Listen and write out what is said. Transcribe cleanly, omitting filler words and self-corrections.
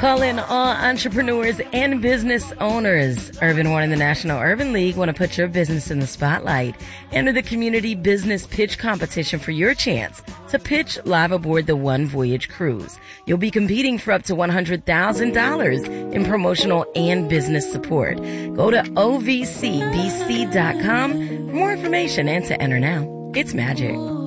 Call in all entrepreneurs and business owners. Urban One and the National Urban League want to put your business in the spotlight. Enter the Community Business Pitch Competition for your chance to pitch live aboard the One Voyage cruise. You'll be competing for up to $100,000 in promotional and business support. Go to ovcbc.com for more information and to enter now. It's magic.